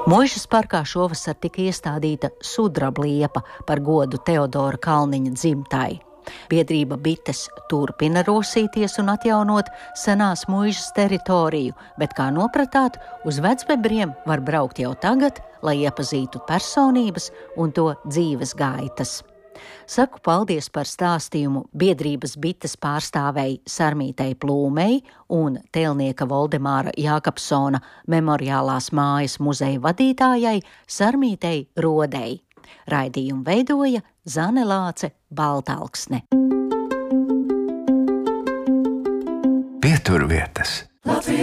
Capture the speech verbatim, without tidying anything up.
Muižas parkā šovasar tika iestādīta sudrabliepa par godu Teodora Kalniņa dzimtai. Biedrība Bites turpina rosīties un atjaunot senās Muižas teritoriju, bet, kā nopratāt, uz Vecbebriem var braukt jau tagad, lai iepazītu personības un to dzīves gaitas. Saku paldies par stāstījumu biedrības Bites pārstāvēji Sarmītei Plūmei un tēlnieka Voldemāra Jākapsona memoriālās mājas muzeja vadītājai Sarmītei Rodei. Raidījumu veidoja Zane Lāce Baltalksne. Pieturvietas.